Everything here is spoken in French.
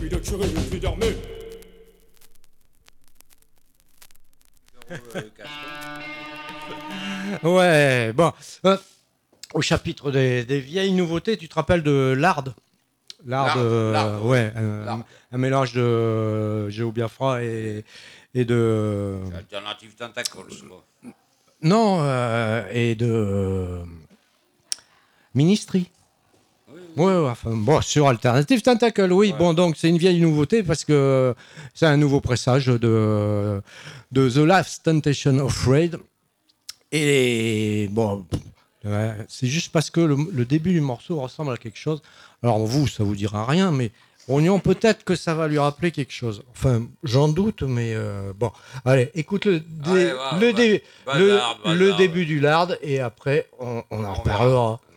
puis de tuer et puis d'armer. Ouais, bon. Au chapitre des vieilles nouveautés, tu te rappelles de Lard? Lard, ouais, Lard. un mélange de Géo Biafra et de... Alternative Tentacles, quoi. Non, et de Ministry. Ouais, enfin, bon, sur Alternative Tentacle, oui. Ouais. Bon, donc c'est une vieille nouveauté parce que c'est un nouveau pressage de The Last Temptation of Fred. Et bon, ouais, c'est juste parce que le début du morceau ressemble à quelque chose. Alors vous, ça vous dira rien, mais Rognon, peut-être que ça va lui rappeler quelque chose. Enfin, j'en doute, mais bon. Allez, écoute le Bazar. début du Lard et après on en reparlera.